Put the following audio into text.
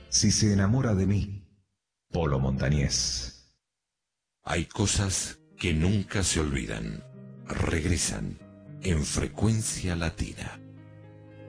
Si se enamora de mí, Polo Montañés. Hay cosas que nunca se olvidan. Regresan en Frecuencia Latina.